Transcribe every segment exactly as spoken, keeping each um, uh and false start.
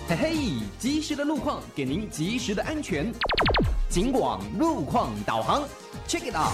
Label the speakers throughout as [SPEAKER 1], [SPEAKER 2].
[SPEAKER 1] 嘿嘿，及时的路况给您及时的安全。警广路况导航 ，check it out。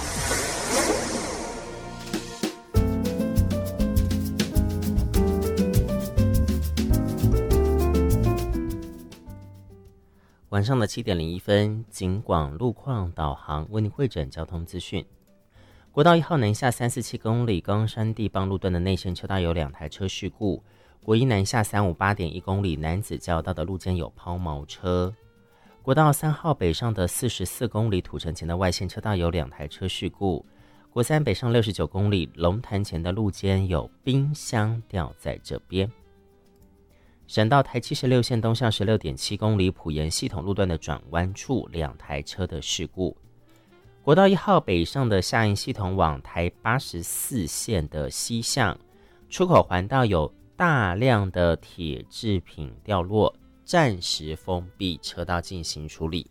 [SPEAKER 2] 晚上的七点零一分，警广路况导航为您汇整交通资讯。国道一号南下三四七公里冈山地邦路段的内线车道有两台车事故。国一南下三五八点一公里南子交道的路肩有抛锚车。国道三号北上的四十四公里土城前的外线车道有两台车事故。国三北上六十九公里龙潭前的路肩有冰箱掉在这边。省道台七十六线东向十六点七公里埔盐系统路段的转弯处两台车的事故。国道一号北上的下营系统往台八十四线的西向出口环道有大量的铁制品掉落，暂时封闭车道进行处理。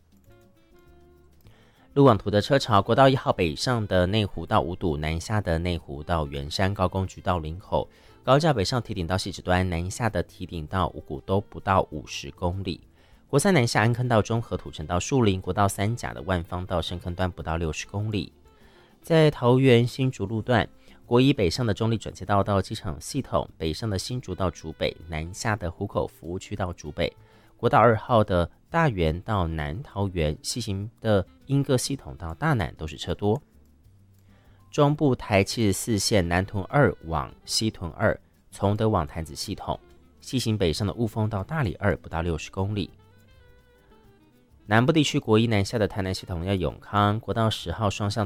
[SPEAKER 2] 路网图的车潮，国道一号北上的内湖到五堵，南下的内湖到圆山高工局到林口，高架北上堤顶到汐止端，南下的堤顶到五股都不到五十公里。国三南下安坑到中和土城到树林，国道三甲的万方到深坑端不到六十公里。在桃园新竹路段，国一北上的中立转接道到机场系统，北上的新竹到竹北，南下的湖口服务区到竹北，国道二号的大园到南桃园，西行的莺歌系统到大南都是车多。中部台七十四线南屯二往西屯二，从德往潭子系统，西行北上的雾峰到大里二不到六十公里。南部地区国一南下的台南系统要永康，国道十号双向